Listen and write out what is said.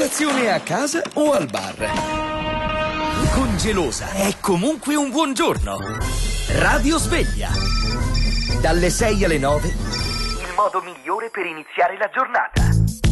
Colazione a casa o al bar. Con Gelosa è comunque un buon giorno. Radio Sveglia. Dalle 6 alle 9. Il modo migliore per iniziare la giornata.